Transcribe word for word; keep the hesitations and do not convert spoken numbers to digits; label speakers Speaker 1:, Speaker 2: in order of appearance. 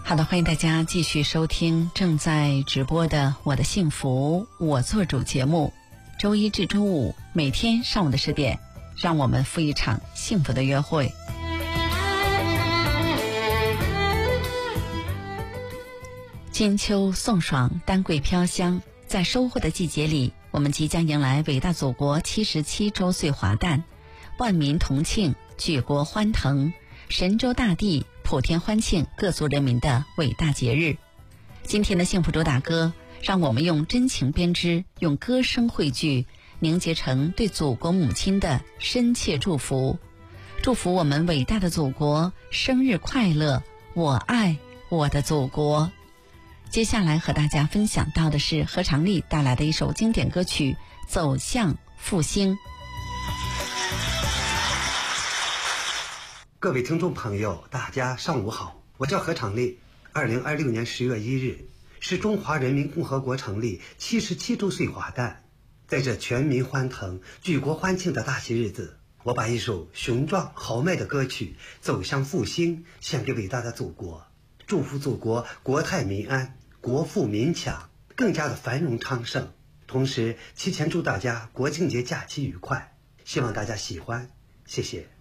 Speaker 1: 好的，欢迎大家继续收听正在直播的我的幸福我做主节目，周一至周五每天上午的十点，让我们赴一场幸福的约会。金秋送爽，丹桂飘香，在收获的季节里，我们即将迎来伟大祖国七十七周岁华诞，万民同庆，举国欢腾，神州大地普天欢庆各族人民的伟大节日。今天的幸福主打歌，让我们用真情编织，用歌声汇聚，凝结成对祖国母亲的深切祝福。祝福我们伟大的祖国生日快乐，我爱我的祖国。接下来和大家分享到的是何长丽带来的一首经典歌曲《走向复兴》。
Speaker 2: 各位听众朋友，大家上午好，我叫何长丽。二零二六年十月一日是中华人民共和国成立七十七周岁华诞，在这全民欢腾、举国欢庆的大喜日子，我把一首雄壮豪迈的歌曲《走向复兴》献给伟大的祖国，祝福祖国国泰民安，国富民强，更加的繁荣昌盛。同时提前祝大家国庆节假期愉快，希望大家喜欢，谢谢。